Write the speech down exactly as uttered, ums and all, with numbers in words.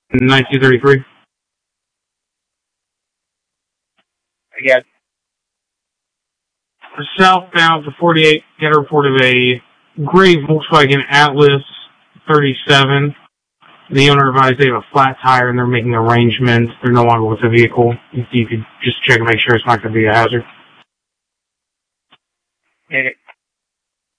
nineteen thirty-three. Again. Southbound to forty-eight, get a report of a gray Volkswagen Atlas thirty-seven. The owner advised they have a flat tire and they're making arrangements. They're no longer with the vehicle. If you could just check and make sure it's not going to be a hazard. Okay.